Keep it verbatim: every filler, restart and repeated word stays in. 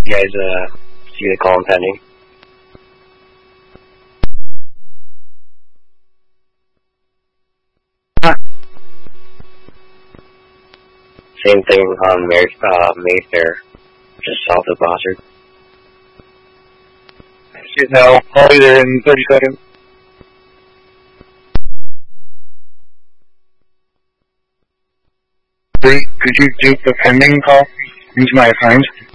You guys uh, see the call impending? Huh. Same thing on May, uh, Mayfair, just south of Bossard. See it now. I'll be there in thirty seconds. Wait, could you take the pending call into my assigned?